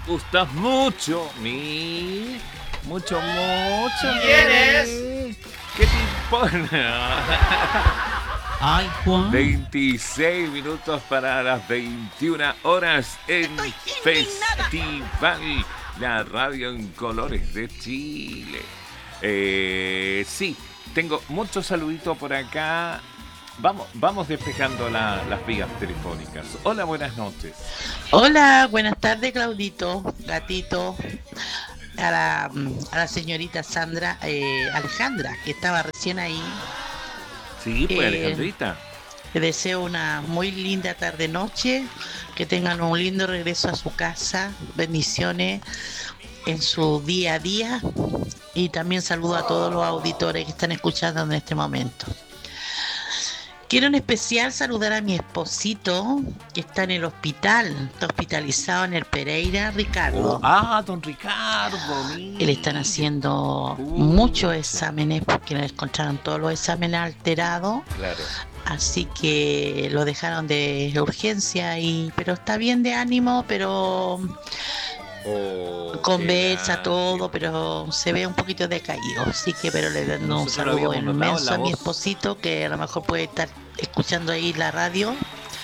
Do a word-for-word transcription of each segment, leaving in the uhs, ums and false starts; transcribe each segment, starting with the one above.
gustas mucho, mi. Mucho, mucho. ¿Quién es? ¿Qué te importa? Ay, Juan. veintiséis minutos para las veintiuna horas en Festival, la radio en colores de Chile. Eh, sí, tengo muchos saluditos por acá. Vamos, vamos despejando la, las vías telefónicas. Hola, buenas noches. Hola, buenas tardes, Claudito, gatito. A la, a la señorita Sandra, eh, Alejandra, que estaba recién ahí. Sí, pues, Eh, Alejandrita. Le deseo una muy linda tarde-noche, que tengan un lindo regreso a su casa, bendiciones en su día a día, y también saludo a todos los auditores que están escuchando en este momento. Quiero en especial saludar a mi esposito, que está en el hospital, está hospitalizado en el Pereira, Ricardo. Oh, ah, don Ricardo. Mira. Le están haciendo Uh, muchos exámenes porque le encontraron todos los exámenes alterados. Claro. Así que lo dejaron de urgencia, y pero está bien de ánimo, pero Oh, conversa qué todo, lástima. pero se ve un poquito decaído. Así que, pero le doy un Nosotros lo saludo habíamos notado en inmenso la a mi voz. esposito, que a lo mejor puede estar escuchando ahí la radio.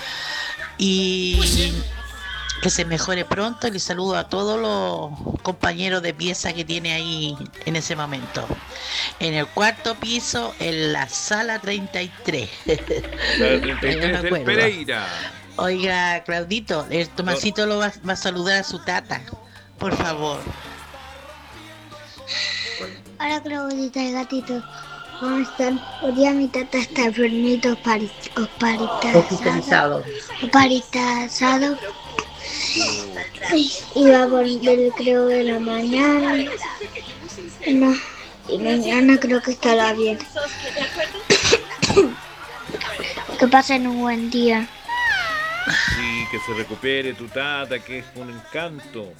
Y que se mejore pronto, y le saludo a todos los compañeros de pieza que tiene ahí en ese momento. En el cuarto piso, en la sala treinta y tres. La treinta y Yo me tres del acuerdo. Pereira. Oiga, Claudito, el Tomasito lo va, va a saludar a su tata, por favor. Hola, Claudita y gatito. ¿Cómo están? Hoy día mi tata está enfermito, pari- hospitalizado. Hospitalizado. Y, y va a volver, creo, en la mañana. No, y mañana creo que estará bien. Que pasen un buen día. Sí, que se recupere tu tata, que es un encanto.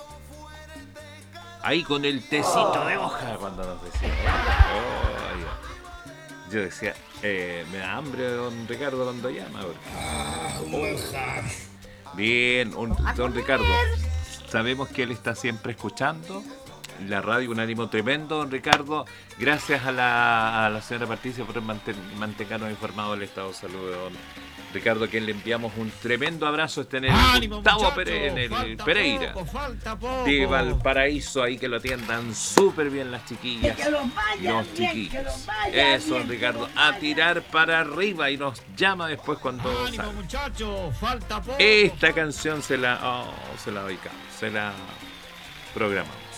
Ahí con el tecito de hoja cuando nos decía. Oh, ya. Yo decía, eh, me da hambre don Ricardo cuando llama. Porque... Bien, un- don Ricardo. Sabemos que él está siempre escuchando la radio, un ánimo tremendo, don Ricardo. Gracias a la, a la señora Patricia por manten, mantenernos informados del estado de salud de don Ricardo, a quien le enviamos un tremendo abrazo. Está en el ¡Ánimo, Gustavo muchacho! Pere- en el Falta Pereira poco, falta poco. de Valparaíso, ahí que lo atiendan súper bien las chiquillas y los chiquillos. Eso, don Ricardo, a tirar para arriba, y nos llama después cuando Ánimo, salga. muchacho, falta poco. Esta canción se la, oh, se la dedicamos, se la programamos.